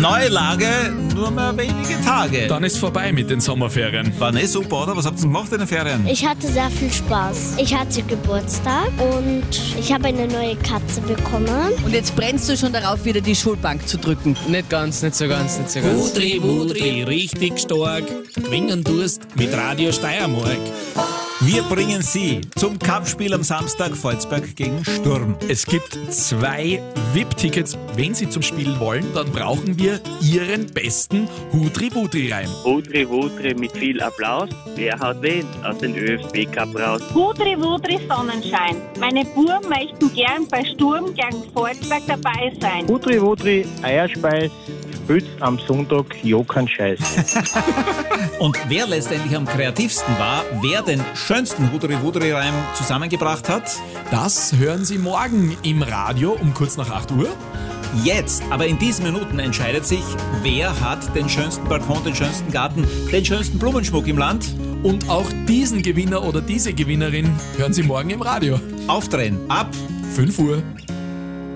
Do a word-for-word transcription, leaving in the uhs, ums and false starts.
Neue Lage, nur mehr wenige Tage. Dann ist vorbei mit den Sommerferien. War nicht super, oder? Was habt ihr gemacht in den Ferien? Ich hatte sehr viel Spaß. Ich hatte Geburtstag und ich habe eine neue Katze bekommen. Und jetzt brennst du schon darauf, wieder die Schulbank zu drücken. Nicht ganz, nicht so ganz, nicht so ganz. Wudri, Wudri, richtig stark. Gewinnen tust mit Radio Steiermark. Wir bringen Sie zum Cup-Spiel am Samstag Volzberg gegen Sturm. Es gibt zwei V I P-Tickets. Wenn Sie zum Spiel wollen, dann brauchen wir Ihren besten Hudri-Wudri-Reim. Wudri Wudri mit viel Applaus. Wer haut wen aus den Ö F B Cup raus? Wudri Wudri Sonnenschein. Meine Buben möchten gern bei Sturm gegen Volzberg dabei sein. Wudri Wudri Eierspeis. Spitz am Sonntag, ja kein Scheiß. Und wer letztendlich am kreativsten war, wer den schönsten Hudri-Wudri-Reim zusammengebracht hat, Das hören Sie morgen im Radio um kurz nach acht Uhr. jetzt, aber in diesen Minuten entscheidet sich, wer hat den schönsten Balkon, den schönsten Garten, den schönsten Blumenschmuck im Land. Und auch diesen Gewinner oder diese Gewinnerin hören Sie morgen im Radio. Aufdrehen ab fünf Uhr.